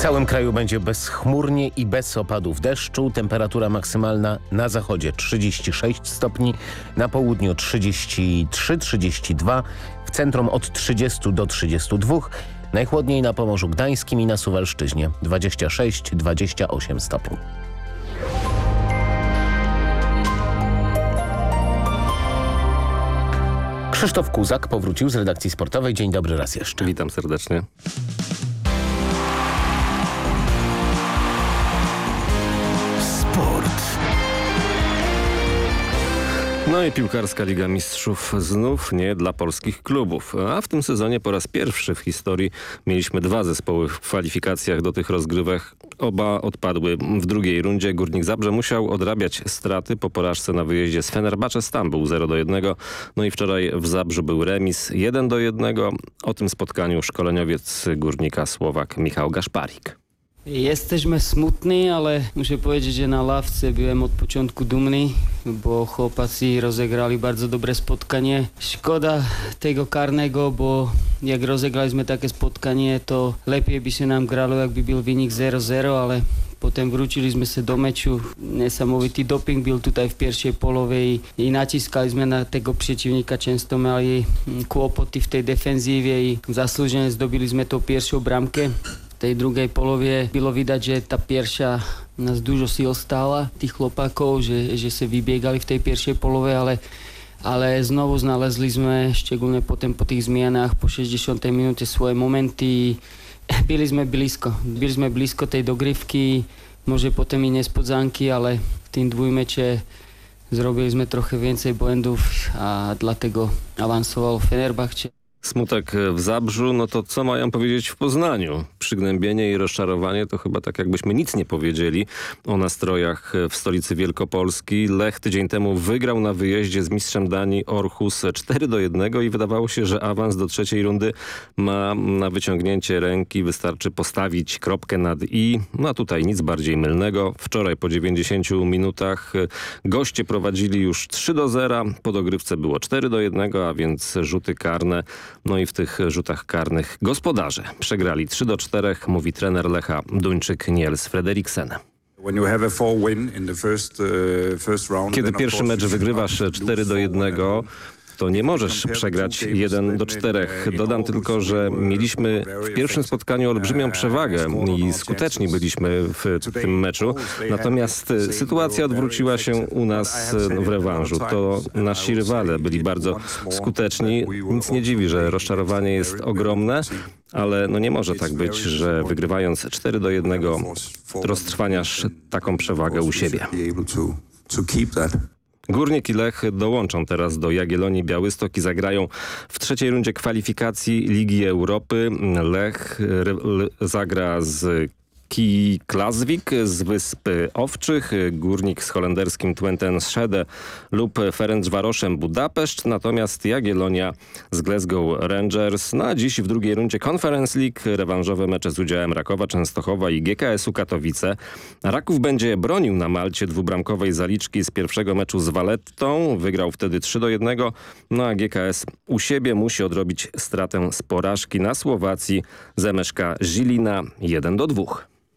całym kraju będzie bezchmurnie i bez opadów deszczu. Temperatura maksymalna na zachodzie 36 stopni, na południu 33-32, w centrum od 30 do 32, najchłodniej na Pomorzu Gdańskim i na Suwalszczyźnie 26-28 stopni. Krzysztof Kuzak powrócił z redakcji sportowej. Dzień dobry raz jeszcze. Witam serdecznie. Sport. No i piłkarska Liga Mistrzów znów nie dla polskich klubów. A w tym sezonie po raz pierwszy w historii mieliśmy dwa zespoły w kwalifikacjach do tych rozgrywek. Oba odpadły w drugiej rundzie. Górnik Zabrze musiał odrabiać straty po porażce na wyjeździe z Fenerbahce Stambuł 0-1. No i wczoraj w Zabrzu był remis 1-1. O tym spotkaniu szkoleniowiec Górnika Słowak Michał Gaszparik. Jesteśmy smutni, ale muszę powiedzieć, że na ławce byłem od początku dumny, bo chłopacy rozegrali bardzo dobre spotkanie. Szkoda tego karnego, bo jak rozegraliśmy takie spotkanie, to lepiej by się nam grało, jakby był wynik 0-0, ale potem wróciliśmy się do meczu. Niesamowity doping był tutaj w pierwszej połowie i naciskaliśmy na tego przeciwnika. Często mieli kłopoty w tej defensywie i zasłużenie zdobyliśmy tą pierwszą bramkę. W tej drugiej połowie było widać, że ta pierwsza nas dużo sił stała, tych chłopaków, że się wybiegali w tej pierwszej połowie, ale znowu znaleźliśmy, szczególnie potem po tych zmianach, po 60 minucie swoje momenty i byliśmy blisko tej dogrywki, może potem i niespodzianki, ale w tym dwójmecze zrobiliśmy trochę więcej błędów, a dlatego awansował Fenerbahce. Smutek w Zabrzu, no to co mają powiedzieć w Poznaniu? Przygnębienie i rozczarowanie to chyba tak jakbyśmy nic nie powiedzieli o nastrojach w stolicy Wielkopolski. Lech tydzień temu wygrał na wyjeździe z mistrzem Danii Aarhus 4-1 i wydawało się, że awans do trzeciej rundy ma na wyciągnięcie ręki. Wystarczy postawić kropkę nad i. No a tutaj nic bardziej mylnego. Wczoraj po 90 minutach goście prowadzili już 3-0. Po dogrywce było 4-1, a więc rzuty karne. No i w tych rzutach karnych gospodarze przegrali 3-4, mówi trener Lecha Duńczyk Niels Frederiksen. Kiedy pierwszy mecz wygrywasz 4-1, to nie możesz przegrać 1-4. Dodam tylko, że mieliśmy w pierwszym spotkaniu olbrzymią przewagę i skuteczni byliśmy w tym meczu. Natomiast sytuacja odwróciła się u nas w rewanżu. To nasi rywale byli bardzo skuteczni. Nic nie dziwi, że rozczarowanie jest ogromne, ale no nie może tak być, że wygrywając 4-1 roztrwaniasz taką przewagę u siebie. Górnik i Lech dołączą teraz do Jagiellonii Białystok i zagrają w trzeciej rundzie kwalifikacji Ligi Europy. Lech zagra z Klasvik z Wysp Owczych, Górnik z holenderskim Twente Schede lub Ferencvaroszem Budapeszt, natomiast Jagiellonia z Glasgow Rangers. Na dziś w drugiej rundzie Conference League rewanżowe mecze z udziałem Rakowa Częstochowa i GKS-u Katowice. Raków będzie bronił na Malcie dwubramkowej zaliczki z pierwszego meczu z Vallettą. Wygrał wtedy 3-1, no a GKS u siebie musi odrobić stratę z porażki na Słowacji z MŠK Žilina 1-2.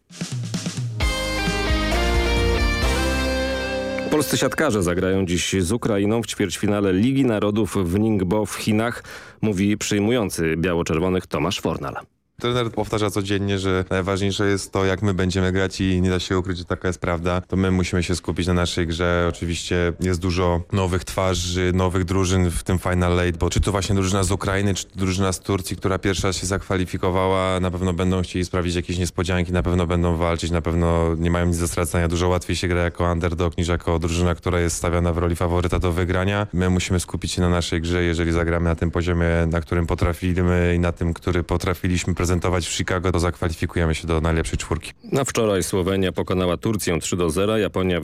Polscy siatkarze zagrają dziś z Ukrainą w ćwierćfinale Ligi Narodów w Ningbo w Chinach, mówi przyjmujący biało-czerwonych Tomasz Fornal. Trener powtarza codziennie, że najważniejsze jest to, jak my będziemy grać i nie da się ukryć, że taka jest prawda. To my musimy się skupić na naszej grze. Oczywiście jest dużo nowych twarzy, nowych drużyn w tym Final Eight, bo czy to właśnie drużyna z Ukrainy, czy to drużyna z Turcji, która pierwsza się zakwalifikowała, na pewno będą chcieli sprawdzić jakieś niespodzianki, na pewno będą walczyć, na pewno nie mają nic do stracenia. Dużo łatwiej się gra jako underdog niż jako drużyna, która jest stawiana w roli faworyta do wygrania. My musimy skupić się na naszej grze, jeżeli zagramy na tym poziomie, na którym potrafimy i na tym, który potrafiliśmy prezentować w Chicago, to zakwalifikujemy się do najlepszej czwórki. Na wczoraj Słowenia pokonała Turcję 3-0, Japonia